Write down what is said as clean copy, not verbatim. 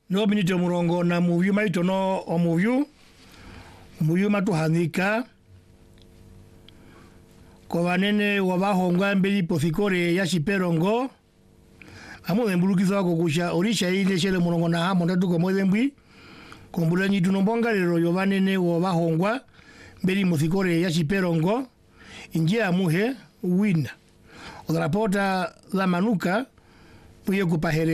no minute murongo na muvyu maitono omuvyu muvyu matuhanika kwa vanene wabahongwa mbeli pofikore ya Chiperongo amu embulukiza wako kusha orisha ile shele murongo na hamo ndatu kwa mwezembwi kumbulanyi tunombonga lero yovanene wabahongwa mbeli pofikore ya Chiperongo injia muhe wina odrapota la manuka puye kupahere